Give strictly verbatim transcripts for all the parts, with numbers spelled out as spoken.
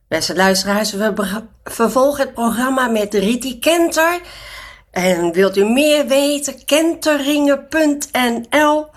Beste luisteraars, we beg- vervolgen het programma met Riti Kenter. En wilt u meer weten, kenteringen punt n l,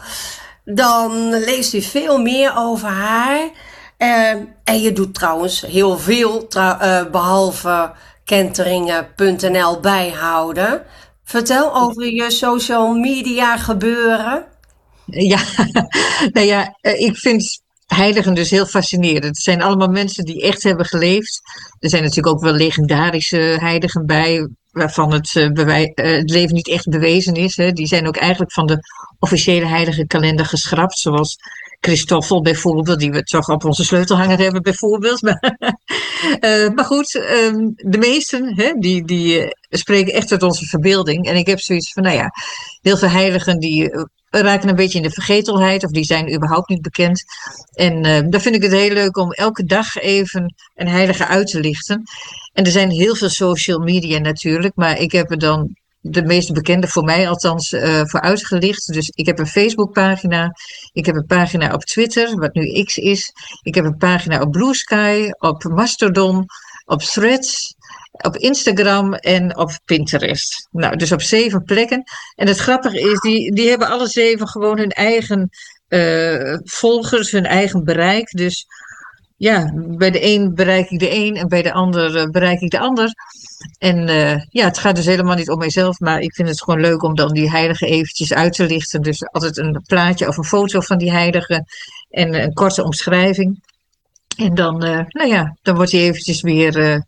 dan leest u veel meer over haar. Uh, en je doet trouwens heel veel, trouw- uh, behalve kenteringen punt n l bijhouden. Vertel over je social media gebeuren. Ja, nou ja, eh, ik vind heiligen dus heel fascinerend. Het zijn allemaal mensen die echt hebben geleefd. Er zijn natuurlijk ook wel legendarische heiligen bij, waarvan het, eh, bewij- eh, het leven niet echt bewezen is. Hè. Die zijn ook eigenlijk van de officiële heiligenkalender geschrapt, zoals Christoffel bijvoorbeeld, die we toch op onze sleutelhanger hebben bijvoorbeeld. Maar, eh, maar goed, ehm, de meesten hè, die, die eh, spreken echt uit onze verbeelding. En ik heb zoiets van, nou ja, heel veel heiligen die eh, raken een beetje in de vergetelheid of die zijn überhaupt niet bekend. En uh, dan vind ik het heel leuk om elke dag even een heilige uit te lichten. En er zijn heel veel social media natuurlijk, maar ik heb er dan de meest bekende voor mij althans uh, voor uitgelicht. Dus ik heb een Facebookpagina, ik heb een pagina op Twitter, wat nu X is. Ik heb een pagina op Blue Sky, op Mastodon, op Threads, op Instagram en op Pinterest. Nou, dus op zeven plekken. En het grappige is, die, die hebben alle zeven gewoon hun eigen uh, volgers, hun eigen bereik. Dus ja, bij de een bereik ik de een en bij de ander uh, bereik ik de ander. En uh, ja, het gaat dus helemaal niet om mijzelf, maar ik vind het gewoon leuk om dan die heilige eventjes uit te lichten. Dus altijd een plaatje of een foto van die heilige en een korte omschrijving. En dan, uh, nou ja, dan wordt hij eventjes weer uh,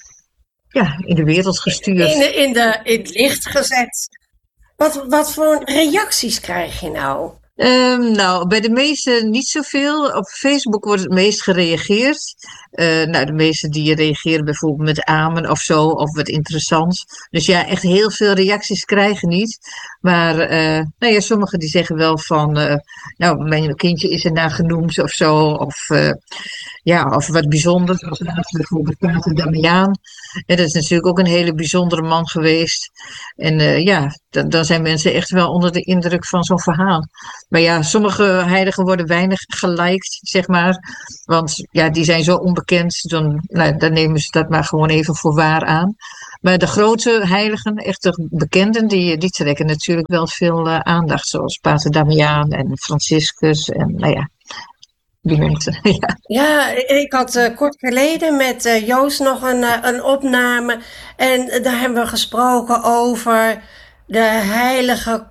ja, in de wereld gestuurd. In, de, in, de, in het licht gezet. Wat, wat voor reacties krijg je nou? Um, nou, bij de meesten niet zoveel. Op Facebook wordt het meest gereageerd. Uh, nou, de meesten die reageren bijvoorbeeld met amen of zo, of wat interessant. Dus ja, echt heel veel reacties krijgen niet. Maar uh, nou ja, sommigen die zeggen wel van, uh, nou, mijn kindje is ernaar genoemd of zo. Of uh, ja, of wat bijzonders. Zoals bijvoorbeeld Pater Damiaan. Ja, dat is natuurlijk ook een hele bijzondere man geweest. En uh, ja, dan, dan zijn mensen echt wel onder de indruk van zo'n verhaal. Maar ja, sommige heiligen worden weinig geliked, zeg maar. Want ja, die zijn zo onbekend, dan, nou, dan nemen ze dat maar gewoon even voor waar aan. Maar de grote heiligen, echt de bekenden, die, die trekken natuurlijk wel veel uh, aandacht. Zoals Pater Damiaan en Franciscus en nou ja, die mensen. Ja, ja ik had uh, kort geleden met uh, Joost nog een, uh, een opname. En uh, daar hebben we gesproken over de heilige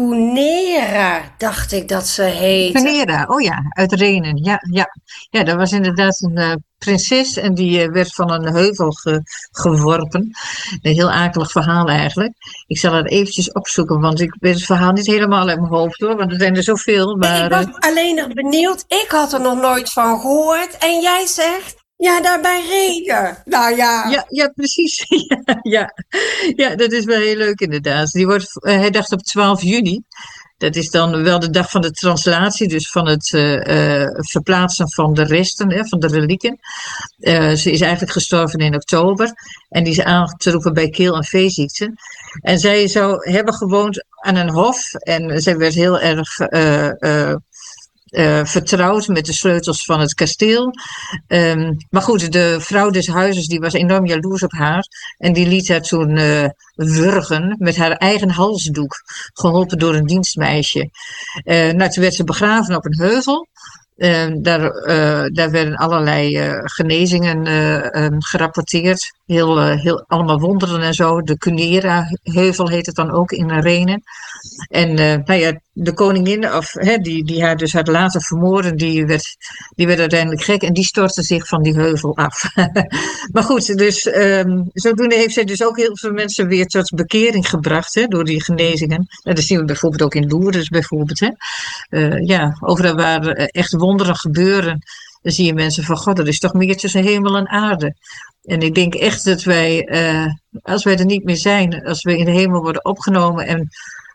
Cunera, dacht ik dat ze heette. Cunera, oh ja, uit Renen. Ja, ja. ja dat was inderdaad een uh, prinses en die uh, werd van een heuvel ge, geworpen. Een heel akelig verhaal eigenlijk. Ik zal het eventjes opzoeken, want ik weet het verhaal niet helemaal uit mijn hoofd hoor, want er zijn er zoveel. Maar, ik was alleen nog benieuwd, ik had er nog nooit van gehoord en jij zegt... Ja, daarbij reden. Nou ja. Ja, ja precies. ja, ja. ja, dat is wel heel leuk inderdaad. Die wordt uh, herdacht op twaalf juni. Dat is dan wel de dag van de translatie, dus van het uh, uh, verplaatsen van de resten, hè, van de relieken. Uh, ze is eigenlijk gestorven in oktober en die is aan te roepen bij keel- en veeziekten. En zij zou hebben gewoond aan een hof en zij werd heel erg... Uh, uh, Uh, vertrouwd met de sleutels van het kasteel. Um, maar goed, de vrouw des huizes die was enorm jaloers op haar. En die liet haar toen uh, wurgen met haar eigen halsdoek. Geholpen door een dienstmeisje. Uh, nou, toen werd ze begraven op een heuvel. Uh, daar, uh, daar werden allerlei uh, genezingen uh, um, gerapporteerd. Heel, uh, heel, allemaal wonderen en zo. De Cunera-heuvel heet het dan ook in Renen. En uh, nou ja, de koningin, of, hè, die, die haar dus had laten vermoorden, die werd, die werd uiteindelijk gek en die stortte zich van die heuvel af. Maar goed, dus um, zodoende heeft zij dus ook heel veel mensen weer tot bekering gebracht, hè, door die genezingen. En dat zien we bijvoorbeeld ook in Lourdes bijvoorbeeld. Hè. Uh, ja, overal waar echt wonderen gebeuren, dan zie je mensen van, god, er is toch meer tussen hemel en aarde. En ik denk echt dat wij, uh, als wij er niet meer zijn, als we in de hemel worden opgenomen en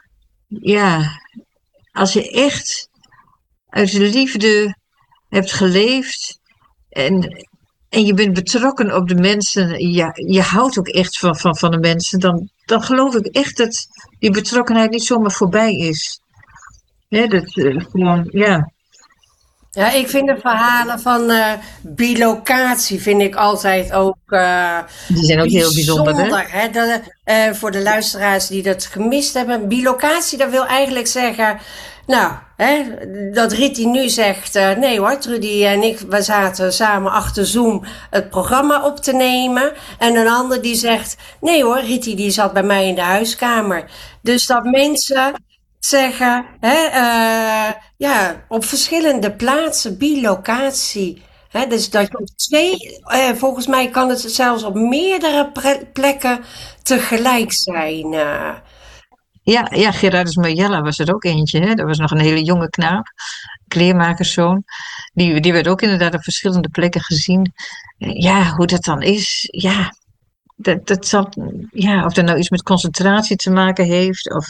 ja, als je echt uit de liefde hebt geleefd en, en je bent betrokken op de mensen, ja, je houdt ook echt van, van, van de mensen, dan, dan geloof ik echt dat die betrokkenheid niet zomaar voorbij is. Ja, dat uh, gewoon, ja. Ja, ik vind de verhalen van eh, bilocatie vind ik altijd ook eh, Die zijn ook heel bijzonder, hè? bijzonder. Hè? Dat, eh, voor de luisteraars die dat gemist hebben. Bilocatie, dat wil eigenlijk zeggen... Nou, hè, dat Riti nu zegt... eh, nee hoor, Trudy en ik, we zaten samen achter Zoom het programma op te nemen. En een ander die zegt... Nee hoor, Riti die zat bij mij in de huiskamer. Dus dat mensen... zeggen, hè, eh, ja, op verschillende plaatsen, bilocatie. Hè, dus dat je op twee, eh, volgens mij kan het zelfs op meerdere pre- plekken tegelijk zijn. eh. Ja, ja, Gerardus Mayella was er ook eentje, hè? Dat was nog een hele jonge knaap, kleermakerszoon. Die, die werd ook inderdaad op verschillende plekken gezien. Ja, hoe dat dan is, ja, dat, dat zal, ja, of dat nou iets met concentratie te maken heeft, of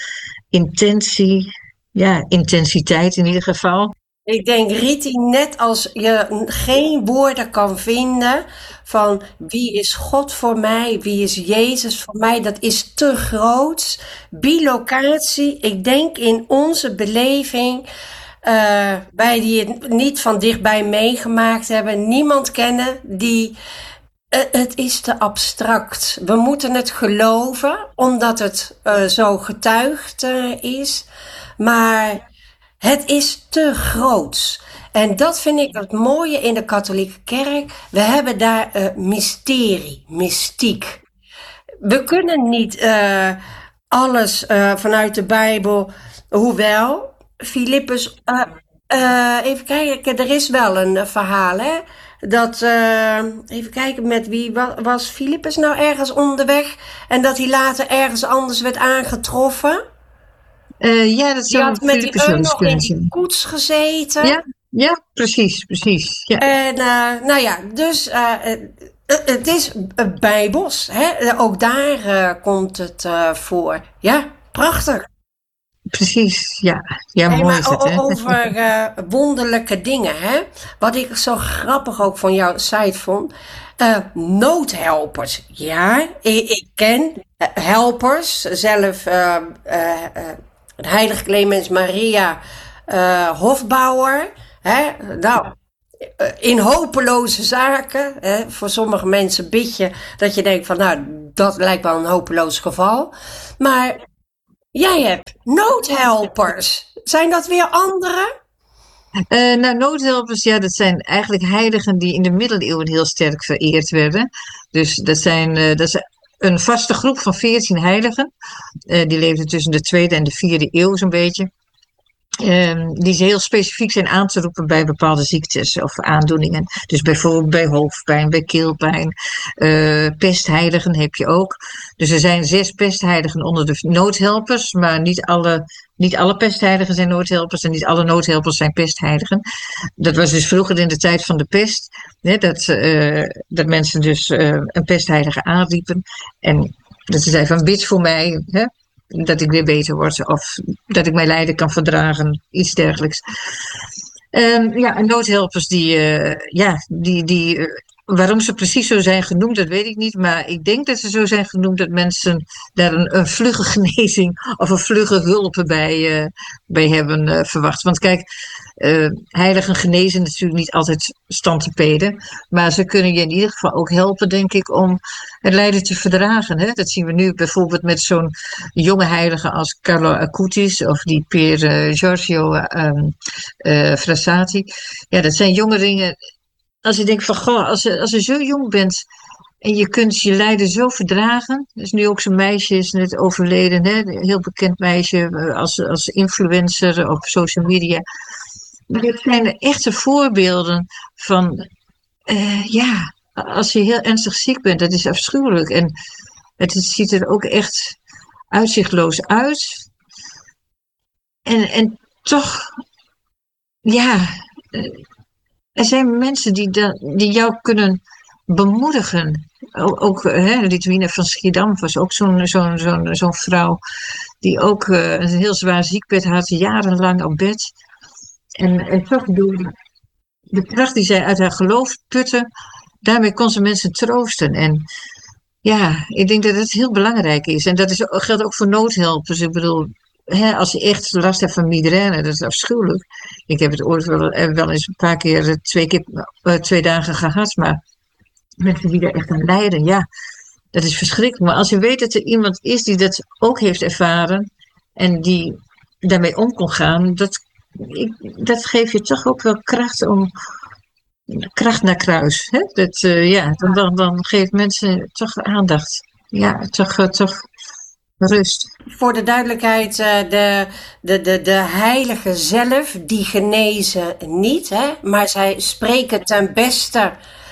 intentie, ja, intensiteit in ieder geval. Ik denk, Riti, net als je geen woorden kan vinden van wie is God voor mij, wie is Jezus voor mij, dat is te groot. Bilocatie, ik denk in onze beleving, eh wij die het niet van dichtbij meegemaakt hebben, niemand kennen die... eh, Het is te abstract. We moeten het geloven, omdat het eh, zo getuigd eh, is. Maar het is te groots. En dat vind ik het mooie in de katholieke kerk. We hebben daar eh, mysterie, mystiek. We kunnen niet eh, alles eh, vanuit de Bijbel, hoewel Filippus, eh, eh, even kijken, er is wel een eh, verhaal, hè? Dat, eh, even kijken, met wie wa- was Filippus nou ergens onderweg en dat hij later ergens anders werd aangetroffen? Eh, ja, dat Die zou had met die Philippus wel eun eens nog in kunnen die zijn. koets gezeten. Ja, ja, precies, precies. Ja, En eh, nou ja, dus eh, eh, het is eh, bijbels. Hè? Eh, Ook daar eh, komt het eh, voor. Ja, prachtig. precies. Ja, ja, Hey, mooi maar is o- het, o- hè? over eh, wonderlijke dingen, hè? Wat ik zo grappig ook van jouw site vond. eh, noodhelpers. Ja, ik, ik ken eh, helpers. Zelf eh, eh, eh, het heilige Clemens Maria eh, Hofbouwer. Hè? Nou, eh, in hopeloze zaken. Hè? Voor sommige mensen bid je dat je denkt van, nou, dat lijkt wel een hopeloos geval. Maar jij hebt noodhelpers. Zijn dat weer andere? Eh, nou, noodhelpers, ja, dat zijn eigenlijk heiligen die in de middeleeuwen heel sterk vereerd werden. Dus dat zijn, eh, dat is een vaste groep van veertien heiligen. Eh, die leefden tussen de tweede en de vierde eeuw zo'n beetje. Ehm, die heel specifiek zijn aan te roepen bij bepaalde ziektes of aandoeningen. Dus bijvoorbeeld bij hoofdpijn, bij keelpijn, eh, pestheiligen heb je ook. Dus er zijn zes pestheiligen onder de noodhelpers, maar niet alle, niet alle pestheiligen zijn noodhelpers en niet alle noodhelpers zijn pestheiligen. Dat was dus vroeger in de tijd van de pest, hè, dat, eh, dat mensen dus eh, een pestheilige aanriepen en dat ze zeiden van bid voor mij, hè, dat ik weer beter word of dat ik mijn lijden kan verdragen, iets dergelijks. Ehm, ja, en noodhelpers die, eh, ja, die, die, eh, waarom ze precies zo zijn genoemd, dat weet ik niet, maar ik denk dat ze zo zijn genoemd dat mensen daar een, een vlugge genezing of een vlugge hulp bij, eh, bij hebben eh, verwacht. Want kijk, eh, heiligen genezen natuurlijk niet altijd stantepeden, maar ze kunnen je in ieder geval ook helpen, denk ik, om het lijden te verdragen. Hè? Dat zien we nu bijvoorbeeld met zo'n jonge heilige als Carlo Acutis of die Pier eh, Giorgio ehm, eh, Frassati. Ja, dat zijn jongeringen. Als je denkt van, goh, als je, als je zo jong bent en je kunt je lijden zo verdragen. Dus nu ook zo'n meisje is net overleden, hè? Een heel bekend meisje eh, als, als influencer op social media. Maar dat zijn de echte voorbeelden van, eh, ja, als je heel ernstig ziek bent, dat is afschuwelijk. En het ziet er ook echt uitzichtloos uit. En, en toch, ja, eh, er zijn mensen die, da- die jou kunnen bemoedigen. Ook, ook hè, Litwine van Schiedam was ook zo'n zo'n zo'n zo'n vrouw die ook eh, een heel zwaar ziekbed had, jarenlang op bed. En, en toch door de, de kracht die zij uit haar geloof putte, daarmee kon ze mensen troosten. En ja, ik denk dat het heel belangrijk is. En dat is, geldt ook voor noodhelpers. Ik bedoel, hè, als je echt last hebt van migraine, dat is afschuwelijk. Ik heb het ooit wel, eh, wel eens een paar keer, eh, twee keer, eh, twee dagen gehad, maar mensen die er echt aan lijden, ja, dat is verschrikkelijk. Maar als je weet dat er iemand is die dat ook heeft ervaren en die daarmee om kon gaan, dat, ik, dat geeft je toch ook wel kracht om kracht naar kruis. Hè? Dat, uh, ja, dan, dan, dan geeft mensen toch aandacht. Ja, toch, uh, toch rust. Voor de duidelijkheid, uh, de, de, de, de heiligen zelf, die genezen niet, hè? Maar zij spreken ten beste,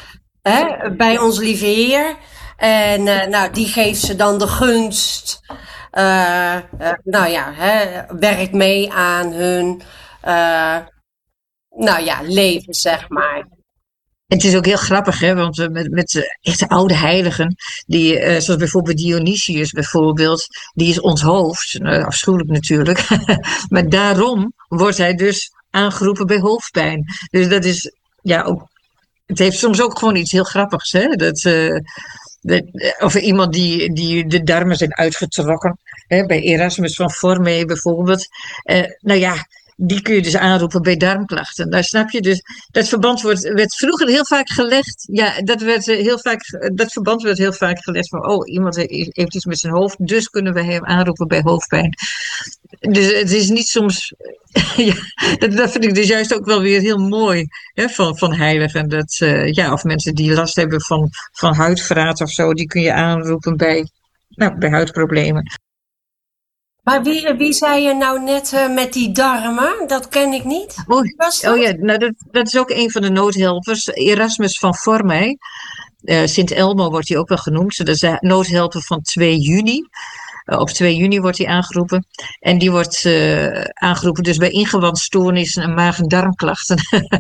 hè, bij ons lieve Heer. En uh, nou, die geeft ze dan de gunst. Uh, uh, nou ja, hè, werkt mee aan hun uh, nou ja, leven, zeg maar. Het is ook heel grappig, hè, want uh, met, met uh, echte oude heiligen, die, uh, zoals bijvoorbeeld Dionysius bijvoorbeeld, die is onthoofd, uh, afschuwelijk natuurlijk, maar daarom wordt hij dus aangeroepen bij hoofdpijn. Dus dat is, ja, ook, het heeft soms ook gewoon iets heel grappigs, hè, dat... Uh, De, of iemand die, die de darmen zijn uitgetrokken. Hè, bij Erasmus van Formé bijvoorbeeld. Uh, nou ja, die kun je dus aanroepen bij darmklachten. Daar snap je dus. Dat verband wordt, werd vroeger heel vaak gelegd. Ja, dat, werd heel vaak, dat verband werd heel vaak gelegd van. Oh, iemand heeft iets met zijn hoofd. Dus kunnen we hem aanroepen bij hoofdpijn. Dus het is niet soms. Ja, dat, dat vind ik dus juist ook wel weer heel mooi, hè, van, van heiligen. Dat, uh, ja, of mensen die last hebben van, van huidverraad of zo, die kun je aanroepen bij, nou, bij huidproblemen. Maar wie, wie zei je nou net uh, met die darmen? Dat ken ik niet. Oh, Was dat? oh ja, nou, dat, dat is ook een van de noodhelpers. Erasmus van Formé. Uh, Sint Elmo wordt hij ook wel genoemd. Dat is de noodhelper van twee juni. Uh, op twee juni wordt hij aangeroepen. En die wordt uh, aangeroepen dus bij ingewandstoornissen en maag- en darmklachten.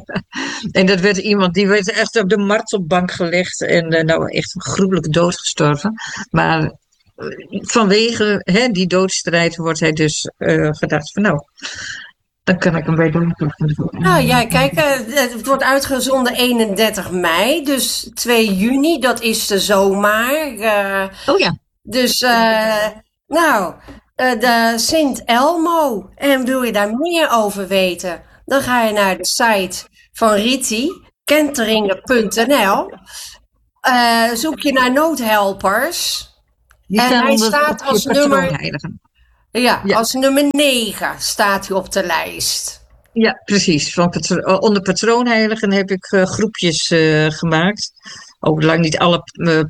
En dat werd iemand, die werd echt op de martelbank gelegd. En uh, nou echt gruwelijk doodgestorven. Maar uh, vanwege hè, die doodstrijd wordt hij dus uh, gedacht van nou... Dan kan ik hem bij darmklachten doen. Nou ja, kijk, uh, het wordt uitgezonden eenendertig mei. Dus twee juni, dat is de zomaar. Uh, oh ja. Dus, uh, nou, uh, de Sint Elmo. En wil je daar meer over weten? Dan ga je naar de site van Riti, kenteringen punt n l. Uh, zoek je naar noodhelpers. Die en staan hij onder staat als nummer... Ja, ja, als nummer negen staat hij op de lijst. Ja, precies. Van patro- onder patroonheiligen heb ik uh, groepjes uh, gemaakt. Ook lang niet alle uh,